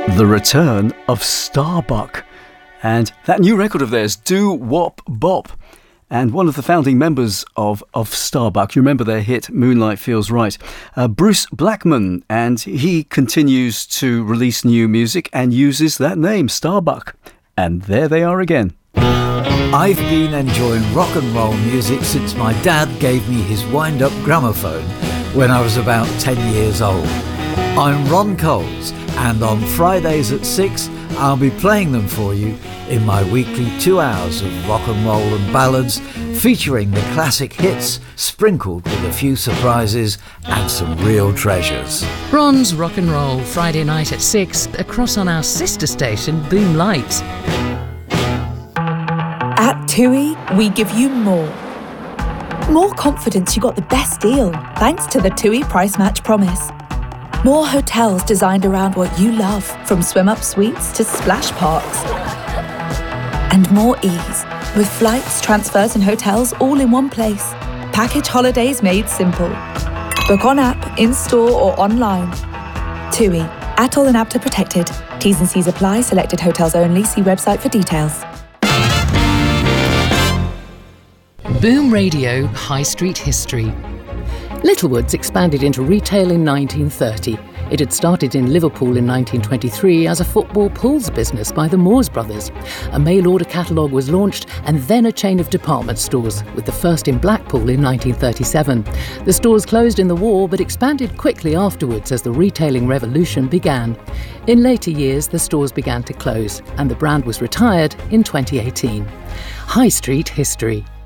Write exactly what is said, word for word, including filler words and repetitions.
The return of Starbuck and that new record of theirs, Do Wop Bop. And one of the founding members of, of Starbuck, you remember their hit Moonlight Feels Right, uh, Bruce Blackman, and he continues to release new music and uses that name, Starbuck. And there they are again. I've been enjoying rock and roll music since my dad gave me his wind-up gramophone when I was about ten years old. I'm Ron Coles, and on Fridays at six, I'll be playing them for you in my weekly two hours of rock and roll and ballads, featuring the classic hits, sprinkled with a few surprises and some real treasures. Ron's Rock and Roll, Friday night at six, across on our sister station, Boom Light. At TUI, we give you more. More confidence you got the best deal, thanks to the TUI Price Match Promise. More hotels designed around what you love, from swim-up suites to splash parks. And more ease, with flights, transfers and hotels all in one place. Package holidays made simple. Book on app, in-store or online. TUI, Atoll and Apta protected. T's and C's apply, selected hotels only. See website for details. Boom Radio High Street History. Littlewoods expanded into retail in nineteen thirty. It had started in Liverpool in nineteen twenty-three as a football pools business by the Moores brothers. A mail-order catalogue was launched and then a chain of department stores, with the first in Blackpool in nineteen thirty-seven. The stores closed in the war but expanded quickly afterwards as the retailing revolution began. In later years, the stores began to close and the brand was retired in twenty eighteen. High Street History.